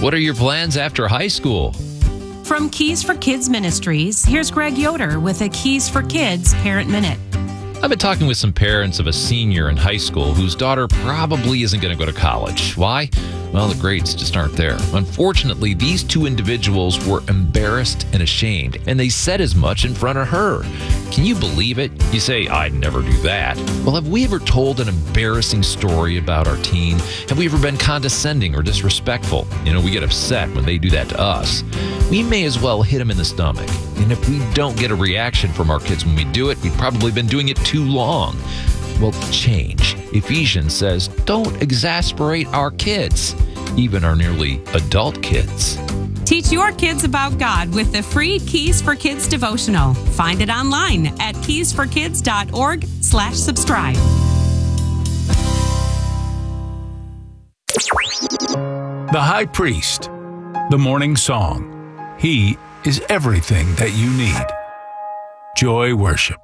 What are your plans after high school? From Keys for Kids Ministries, here's Greg Yoder with a Keys for Kids Parent Minute. I've been talking with some parents of a senior in high school whose daughter probably isn't going to go to college. Why? Well, the grades just aren't there. Unfortunately, these two individuals were embarrassed and ashamed, and they said as much in front of her. Can you believe it? You say, I'd never do that. Well, have we ever told an embarrassing story about our teen? Have we ever been condescending or disrespectful? We get upset when they do that to us. We may as well hit them in the stomach. And if we don't get a reaction from our kids when we do it, we've probably been doing it too long. Well, change. Ephesians says, don't exasperate our kids, even our nearly adult kids. Teach your kids about God with the free Keys for Kids devotional. Find it online at keysforkids.org/subscribe. The High Priest, the morning song. He is everything that you need. Joy Worship.